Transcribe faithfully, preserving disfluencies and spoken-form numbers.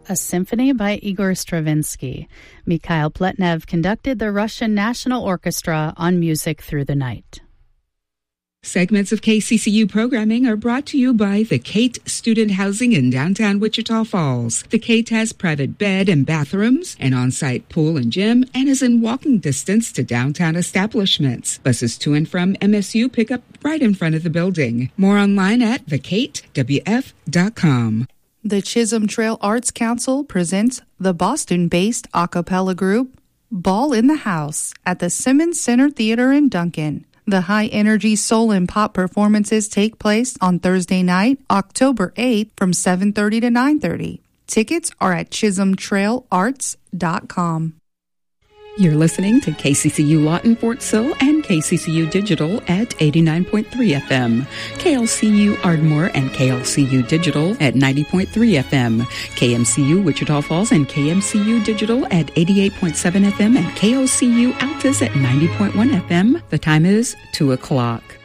a symphony by Igor Stravinsky. Mikhail Pletnev conducted the Russian National Orchestra on Music Through the Night. Segments of K C C U programming are brought to you by the Kate Student Housing in downtown Wichita Falls. The Kate has private bed and bathrooms, an on-site pool and gym, and is in walking distance to downtown establishments. Buses to and from M S U pick up right in front of the building. More online at the kate w f dot com. The Chisholm Trail Arts Council presents the Boston-based a cappella group Ball in the House at the Simmons Center Theater in Duncan. The high-energy soul and pop performances take place on Thursday night, October eighth from seven thirty to nine thirty. Tickets are at chisholm trail arts dot com. You're listening to K C C U Lawton Fort Sill and K C C U Digital at eighty-nine point three F M. K L C U Ardmore and K L C U Digital at ninety point three F M. K M C U Wichita Falls and K M C U Digital at eighty-eight point seven F M and K O C U Altus at ninety point one F M. The time is two o'clock.